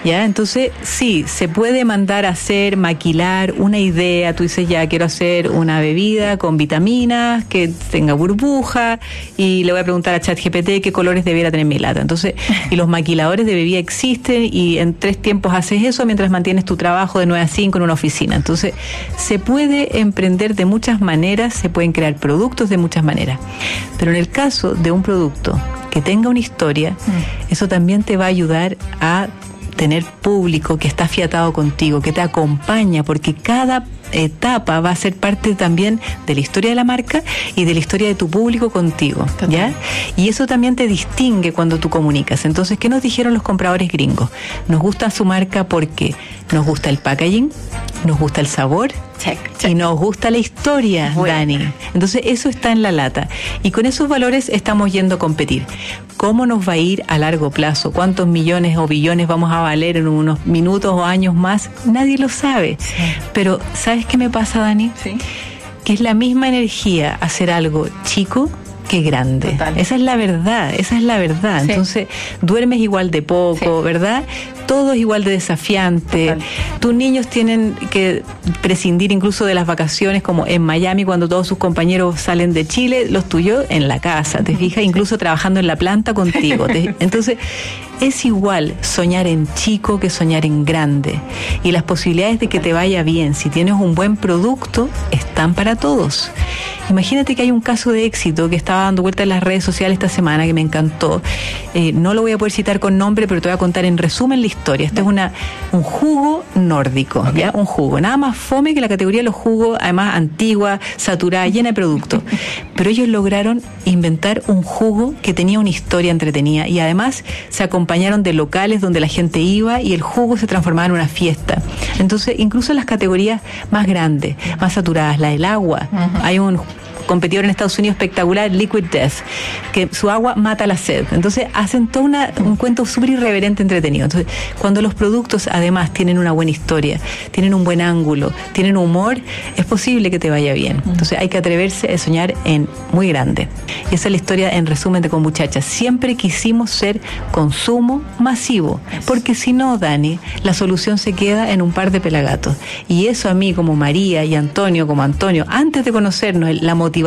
¿Ya? Entonces, sí, se puede mandar a hacer, maquilar una idea. Tú dices, ya, quiero hacer una bebida con vitaminas, que tenga burbuja, y le voy a preguntar a ChatGPT qué colores debiera tener mi lata. Entonces, y los maquiladores de bebida existen, y en tres tiempos haces eso mientras mantienes tu trabajo de nueve a cinco en una oficina. Entonces, se puede emprender de muchas maneras, se pueden crear productos de muchas maneras. Pero en el caso de un producto que tenga una historia, mm. eso también te va a ayudar a tener público que está afiatado contigo, que te acompaña, porque cada etapa va a ser parte también de la historia de la marca y de la historia de tu público contigo, ¿ya? Y eso también te distingue cuando tú comunicas. Entonces, ¿qué nos dijeron los compradores gringos? Nos gusta su marca porque nos gusta el packaging, nos gusta el sabor, check, check. y nos gusta la historia, bueno. Dani. Entonces, eso está en la lata. Y con esos valores estamos yendo a competir. ¿Cómo nos va a ir a largo plazo? ¿Cuántos millones o billones vamos a valer en unos minutos o años más? Nadie lo sabe. Sí. Pero, ¿sabes qué me pasa, Dani? Sí. Que es la misma energía hacer algo chico que grande. Total. Esa es la verdad, esa es la verdad. Sí. Entonces, duermes igual de poco, sí. ¿verdad? Todo es igual de desafiante. Total. Tus niños tienen que prescindir incluso de las vacaciones, como en Miami, cuando todos sus compañeros salen de Chile, los tuyos en la casa, ¿te fijas? Sí. Incluso trabajando en la planta contigo. ¿Te? Entonces, es igual soñar en chico que soñar en grande. Y las posibilidades de que te vaya bien, si tienes un buen producto, están para todos. Imagínate que hay un caso de éxito que estaba dando vuelta en las redes sociales esta semana que me encantó. Eh, no lo voy a poder citar con nombre, pero te voy a contar en resumen la historia. Este es una un jugo nórdico, okay. ¿ya? Un jugo. Nada más fome que la categoría de los jugos, además antigua, saturada, llena de productos. Pero ellos lograron inventar un jugo que tenía una historia entretenida y además se acompañaron de locales donde la gente iba y el jugo se transformaba en una fiesta. Entonces, incluso en las categorías más grandes, más saturadas, la del agua, uh-huh. hay un competidor en Estados Unidos espectacular, Liquid Death, que su agua mata la sed. Entonces hacen todo una, un cuento súper irreverente, entretenido. Entonces, cuando los productos además tienen una buena historia, tienen un buen ángulo, tienen humor, es posible que te vaya bien. Entonces hay que atreverse a soñar en muy grande. Y esa es la historia en resumen de Kombuchacha. Siempre quisimos ser consumo masivo, porque si no, Dani, la solución se queda en un par de pelagatos. Y eso a mí, como María, y Antonio, como Antonio, antes de conocernos, la motivación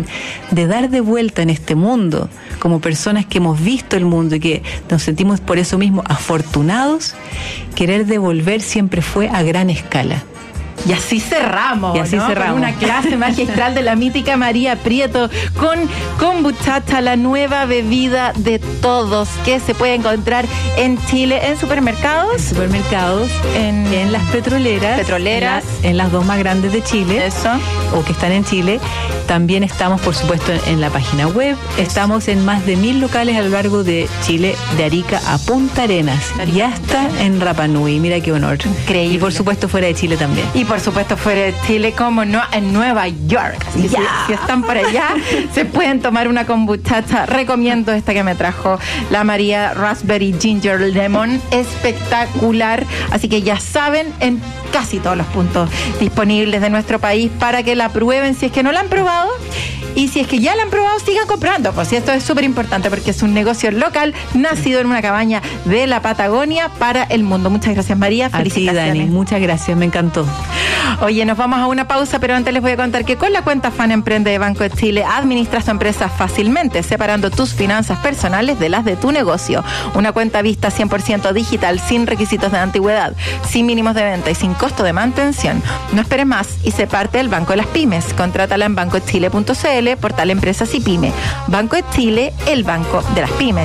de dar de vuelta en este mundo, como personas que hemos visto el mundo y que nos sentimos por eso mismo afortunados, querer devolver siempre fue a gran escala. Y así cerramos, y así ¿no? cerramos. Con una clase magistral de la mítica María Prieto con Kombuchacha, la nueva bebida de todos, que se puede encontrar en Chile, en supermercados. En supermercados, en, en las petroleras. Petroleras. En, la, en las dos más grandes de Chile. Eso. O que están en Chile. También estamos, por supuesto, en, en la página web. Eso. Estamos en más de mil locales a lo largo de Chile, de Arica a Punta Arenas. Arica. Y hasta en Rapa Nui. Mira qué honor. Increíble. Y por supuesto fuera de Chile también. Y por supuesto fuera de Chile, como no, en Nueva York. Así que yeah. si, si están por allá, se pueden tomar una kombuchacha. Recomiendo esta que me trajo la María, Raspberry Ginger Lemon. Espectacular. Así que ya saben, en casi todos los puntos disponibles de nuestro país para que la prueben si es que no la han probado. Y si es que ya la han probado, sigan comprando. Pues esto es súper importante porque es un negocio local nacido en una cabaña de la Patagonia para el mundo. Muchas gracias, María. Felicitaciones. A ti, Dani. Muchas gracias, me encantó. Oye, nos vamos a una pausa, pero antes les voy a contar que con la cuenta Fan Emprende de Banco de Chile administras tu empresa fácilmente, separando tus finanzas personales de las de tu negocio. Una cuenta vista cien por ciento digital, sin requisitos de antigüedad, sin mínimos de venta y sin costo de mantención. No esperes más y sé parte del Banco de las Pymes. Contrátala en banco de chile punto c l, portal Empresas y Pyme. Banco de Chile, el banco de las pymes.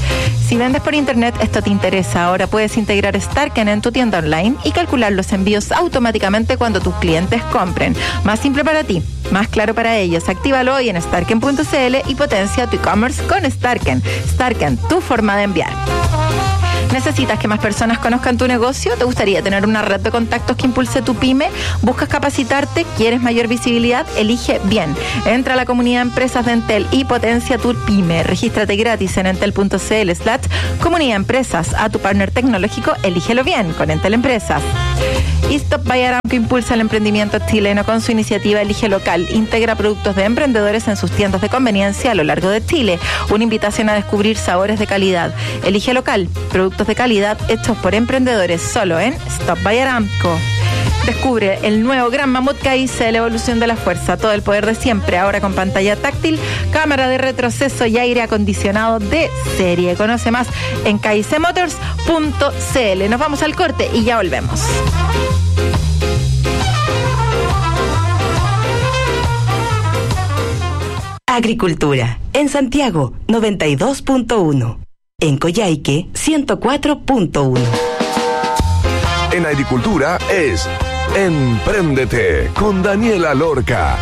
Si vendes por internet, esto te interesa. Ahora puedes integrar Starken en tu tienda online y calcular los envíos automáticamente cuando tus clientes compren. Más simple para ti, más claro para ellos. Actívalo hoy en starken punto c l y potencia tu e-commerce con Starken. Starken, tu forma de enviar. ¿Necesitas que más personas conozcan tu negocio? ¿Te gustaría tener una red de contactos que impulse tu pyme? ¿Buscas capacitarte? ¿Quieres mayor visibilidad? Elige bien. Entra a la comunidad de empresas de Entel y potencia tu pyme. Regístrate gratis en entel punto c l slash comunidad empresas. A tu partner tecnológico, elígelo bien con Entel Empresas. Y Stop by Aramco impulsa el emprendimiento chileno con su iniciativa Elige Local. Integra productos de emprendedores en sus tiendas de conveniencia a lo largo de Chile. Una invitación a descubrir sabores de calidad. Elige Local, productos productos de calidad hechos por emprendedores solo en Stop by Aramco. Descubre el nuevo Gran Mamut K I C, la evolución de la fuerza, todo el poder de siempre, ahora con pantalla táctil, cámara de retroceso y aire acondicionado de serie. Conoce más en k i c motors punto c l. Nos vamos al corte y ya volvemos. Agricultura. En Santiago, noventa y dos punto uno. En Coyhaique, ciento cuatro punto uno. En Agricultura es Empréndete con Daniela Lorca.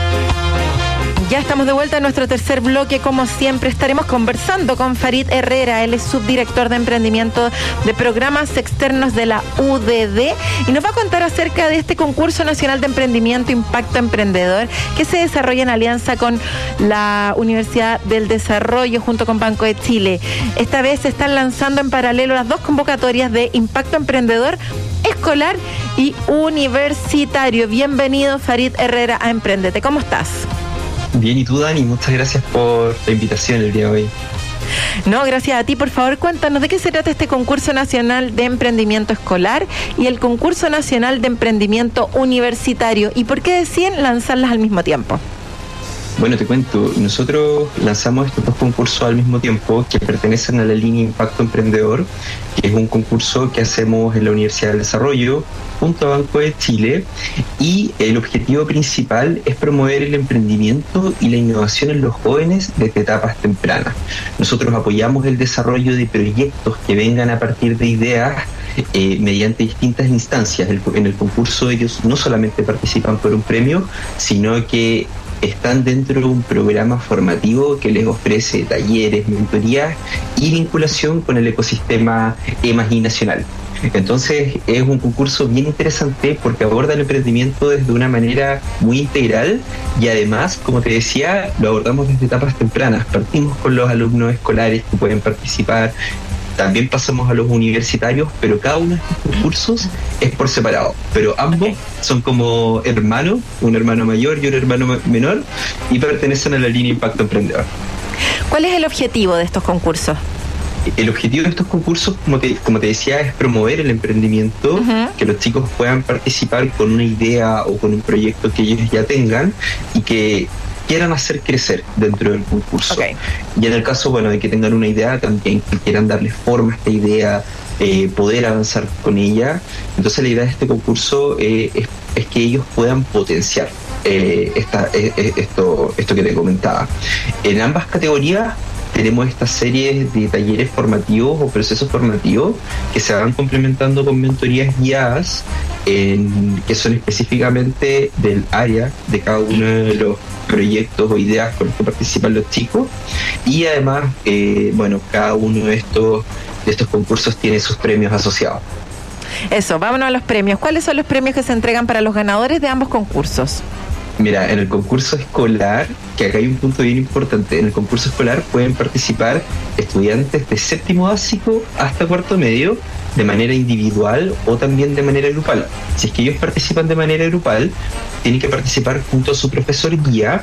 Ya estamos de vuelta en nuestro tercer bloque. Como siempre, estaremos conversando con Farid Herrera. Él es subdirector de emprendimiento de programas externos de la U D D y nos va a contar acerca de este concurso nacional de emprendimiento Impacto Emprendedor que se desarrolla en alianza con la Universidad del Desarrollo junto con Banco de Chile. Esta vez se están lanzando en paralelo las dos convocatorias de Impacto Emprendedor escolar y universitario. Bienvenido, Farid Herrera, a Empréndete. ¿Cómo estás? Bien, ¿y tú, Dani? Muchas gracias por la invitación el día de hoy. No, gracias a ti. Por favor, cuéntanos de qué se trata este concurso nacional de emprendimiento escolar y el concurso nacional de emprendimiento universitario y por qué deciden lanzarlas al mismo tiempo. Bueno, te cuento, nosotros lanzamos estos dos concursos al mismo tiempo que pertenecen a la línea Impacto Emprendedor, que es un concurso que hacemos en la Universidad del Desarrollo junto a Banco de Chile, y el objetivo principal es promover el emprendimiento y la innovación en los jóvenes desde etapas tempranas. Nosotros apoyamos el desarrollo de proyectos que vengan a partir de ideas eh, mediante distintas instancias. El, en el concurso ellos no solamente participan por un premio, sino que están dentro de un programa formativo que les ofrece talleres, mentorías y vinculación con el ecosistema E M A G I nacional. Entonces es un concurso bien interesante porque aborda el emprendimiento desde una manera muy integral y además, como te decía, lo abordamos desde etapas tempranas. Partimos con los alumnos escolares que pueden participar, también pasamos a los universitarios, pero cada uno de estos concursos es por separado, pero ambos son como hermanos, un hermano mayor y un hermano menor, y pertenecen a la línea Impacto Emprendedor. ¿Cuál es el objetivo de estos concursos? El objetivo de estos concursos, como te, como te decía, es promover el emprendimiento, uh-huh. que los chicos puedan participar con una idea o con un proyecto que ellos ya tengan y que quieran hacer crecer dentro del concurso. Okay. Y en el caso, bueno, de que tengan una idea, también que quieran darle forma a esta idea, eh, poder avanzar con ella. Entonces la idea de este concurso eh, es, es que ellos puedan potenciar eh, esta, eh, esto, esto que te comentaba. En ambas categorías tenemos esta serie de talleres formativos o procesos formativos que se van complementando con mentorías guiadas en, que son específicamente del área de cada uno de los proyectos o ideas con los que participan los chicos, y además eh, bueno, cada uno de estos de estos concursos tiene sus premios asociados. Eso, vámonos a los premios. ¿Cuáles son los premios que se entregan para los ganadores de ambos concursos? Mira, en el concurso escolar, que acá hay un punto bien importante, en el concurso escolar pueden participar estudiantes de séptimo básico hasta cuarto medio de manera individual o también de manera grupal. Si es que ellos participan de manera grupal, tienen que participar junto a su profesor guía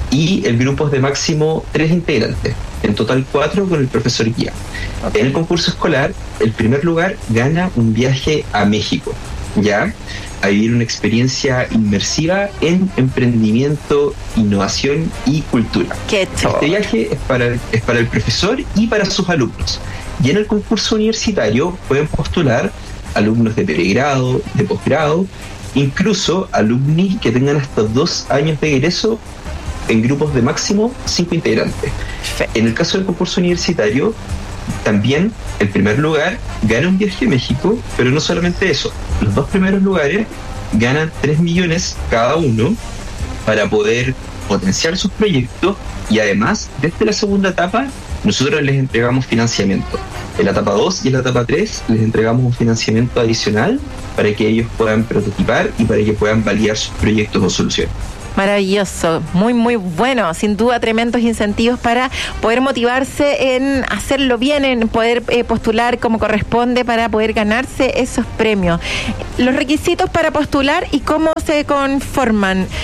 y el grupo es de máximo tres integrantes, en total cuatro con el profesor guía. En el concurso escolar, el primer lugar gana un viaje a México, ¿ya?, a vivir una experiencia inmersiva en emprendimiento, innovación y cultura. ¡Qué chido! Este viaje es para, es para el profesor y para sus alumnos. Y en el concurso universitario pueden postular alumnos de pregrado, de posgrado, incluso alumni que tengan hasta dos años de egreso en grupos de máximo cinco integrantes. En el caso del concurso universitario, también el primer lugar gana un viaje a México, pero no solamente eso. Los dos primeros lugares ganan tres millones cada uno para poder potenciar sus proyectos y además, desde la segunda etapa, nosotros les entregamos financiamiento. En la etapa dos y en la etapa tres les entregamos un financiamiento adicional para que ellos puedan prototipar y para que puedan validar sus proyectos o soluciones. Maravilloso, muy muy bueno, sin duda tremendos incentivos para poder motivarse en hacerlo bien, en poder eh, postular como corresponde para poder ganarse esos premios. Los requisitos para postular y cómo se conforman.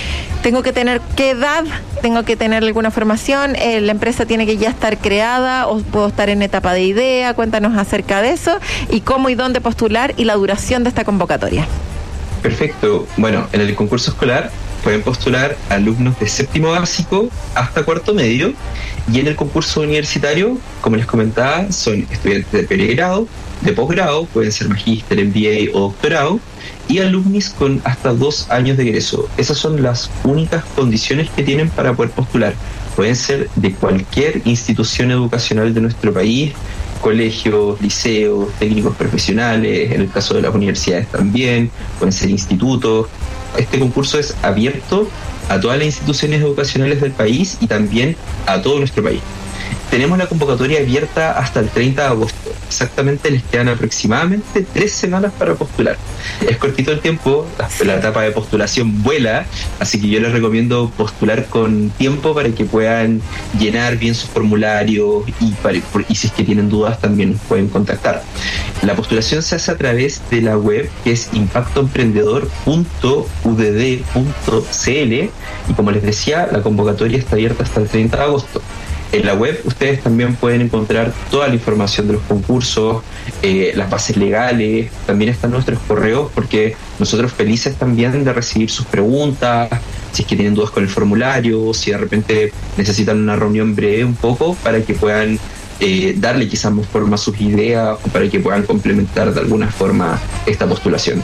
¿Tengo que tener qué edad? ¿Tengo que tener alguna formación? Eh, ¿La empresa tiene que ya estar creada o puedo estar en etapa de idea? Cuéntanos acerca de eso y cómo y dónde postular y la duración de esta convocatoria. Perfecto. Bueno, en el concurso escolar pueden postular alumnos de séptimo básico hasta cuarto medio, y en el concurso universitario, como les comentaba, son estudiantes de pregrado, de posgrado, pueden ser magíster, M B A o doctorado, y alumnis con hasta dos años de egreso. Esas son las únicas condiciones que tienen para poder postular. Pueden ser de cualquier institución educacional de nuestro país, colegios, liceos, técnicos profesionales, en el caso de las universidades también, pueden ser institutos. Este concurso es abierto a todas las instituciones educacionales del país y también a todo nuestro país. Tenemos la convocatoria abierta hasta el treinta de agosto. Exactamente les quedan aproximadamente tres semanas para postular. Es cortito el tiempo, la, la etapa de postulación vuela, así que yo les recomiendo postular con tiempo para que puedan llenar bien sus formularios y, para, y si es que tienen dudas también nos pueden contactar. La postulación se hace a través de la web que es impacto emprendedor punto u d d punto c l y como les decía, la convocatoria está abierta hasta el treinta de agosto. En la web ustedes también pueden encontrar toda la información de los concursos, eh, las bases legales, también están nuestros correos porque nosotros felices también de recibir sus preguntas, si es que tienen dudas con el formulario, si de repente necesitan una reunión breve un poco para que puedan eh, darle quizás más forma a sus ideas o para que puedan complementar de alguna forma esta postulación.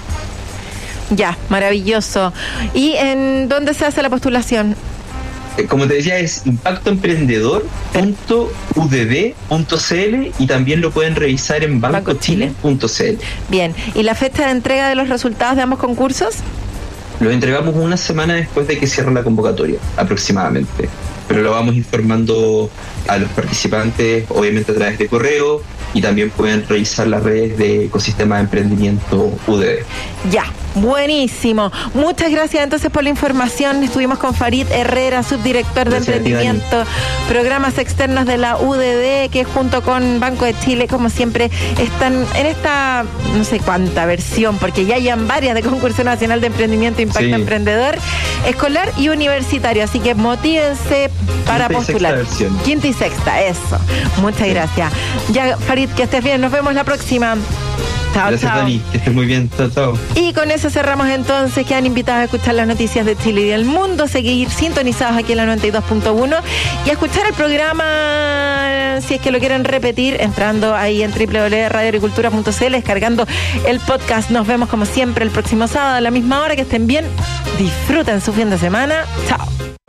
Ya, maravilloso. ¿Y en dónde se hace la postulación? Como te decía, es impacto emprendedor punto u d d punto c l y también lo pueden revisar en banco chile punto c l. Bien, ¿y la fecha de entrega de los resultados de ambos concursos? Los entregamos una semana después de que cierre la convocatoria, aproximadamente. Pero lo vamos informando a los participantes, obviamente a través de correo, y también pueden revisar las redes de Ecosistema de Emprendimiento U D D. Ya, buenísimo. Muchas gracias entonces por la información. Estuvimos con Farid Herrera, subdirector de gracias Emprendimiento, Programas Externos de la U D D, que junto con Banco de Chile, como siempre, están en esta, no sé cuánta versión, porque ya hayan varias de Concurso Nacional de Emprendimiento e Impacto sí. Emprendedor, escolar y universitario. Así que motívense para Quinta postular. Y sexta versión. Quinta y sexta, eso. Muchas sí. gracias. Ya, Farid, que estés bien. Nos vemos la próxima. Chao, gracias, chao. Dani. Que estés muy bien. Chao, chao. Y con eso cerramos entonces. Quedan invitados a escuchar las noticias de Chile y del mundo, seguir sintonizados aquí en la noventa y dos punto uno y a escuchar el programa, si es que lo quieren repetir, entrando ahí en doble u doble u doble u punto radio agricultura punto c l, descargando el podcast. Nos vemos como siempre el próximo sábado a la misma hora. Que estén bien. Disfruten su fin de semana. Chao.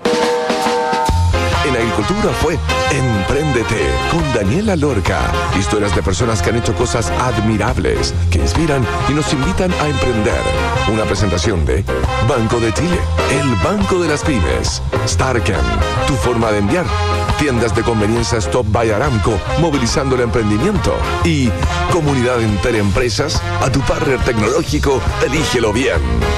En Agricultura fue Empréndete con Daniela Lorca. Historias de personas que han hecho cosas admirables, que inspiran y nos invitan a emprender. Una presentación de Banco de Chile, el banco de las pymes. Starken, tu forma de enviar. Tiendas de conveniencia Stop by Aramco, movilizando el emprendimiento. Y Comunidad Interempresas, a tu partner tecnológico, elígelo bien.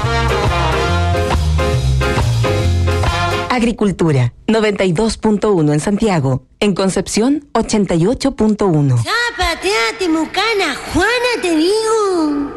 Agricultura, noventa y dos punto uno en Santiago. En Concepción, ochenta y ocho punto uno. ¡Chápate, Temucana! ¡Juana, te digo!